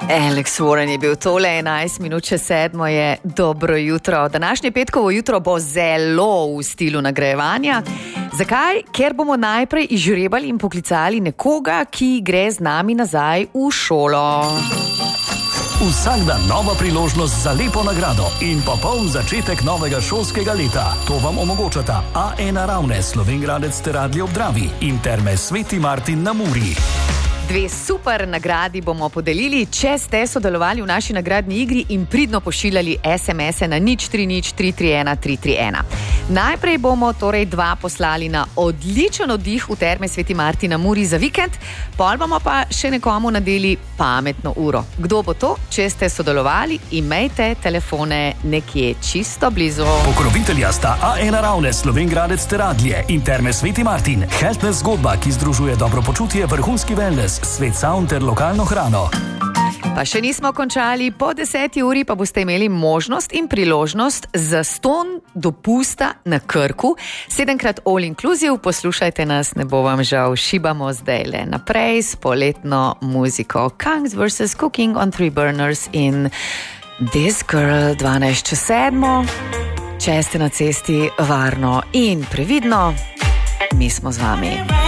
Alex Warren je bil tole, 11 minut čez 7 je dobro jutro. Današnje petkovo jutro bo zelo v stilu nagrajevanja. Zakaj? Ker bomo najprej izžrebali in poklicali nekoga, ki gre z nami nazaj v šolo. Vsak dan nova priložnost za lepo nagrado in popoln začetek novega šolskega leta. To vam omogočata A1 Ravne, Slovenj Gradec ter Radlje ob Dravi in Terme Sveti Martin na Muri. Dve super nagradi bomo podelili, če ste sodelovali v naši nagradni igri in pridno pošiljali SMS-e na 030331 331. Najprej bomo torej 2 poslali na odličen oddih v Terme Sveti Martin na Muri za vikend, pol bomo pa še nekomu nadeli pametno uro. Kdo bo to? Če ste sodelovali, imejte telefone nekje čisto blizu. Pokrovitelja sta A1 Ravne, Slovenj Gradec ter Radlje in Terme Sveti Martin. Healthness zgodba, ki združuje dobro počutje, vrhunski wellness, Svet Sound ter lokalno hrano. Pa še nismo končali, po 10. uri pa boste imeli možnost in priložnost za ston dopusta na Krku. 7x all inclusive, poslušajte nas, ne bo vam žal, šibamo zdajle naprej s poletno muziko. Kangs vs. Cooking on Three Burners in This Girl, 12 čez 7. Če ste na cesti, varno in previdno, mi smo z vami.